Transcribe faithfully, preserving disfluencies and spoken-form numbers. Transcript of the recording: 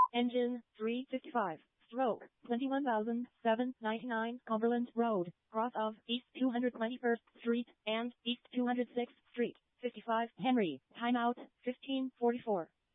Engine three fifty-five. Stroke twenty-one thousand seven hundred ninety-nine Cumberland Road, cross of East two hundred twenty-first Street and East two hundred sixth Street. fifty-five Henry. Timeout fifteen forty-four.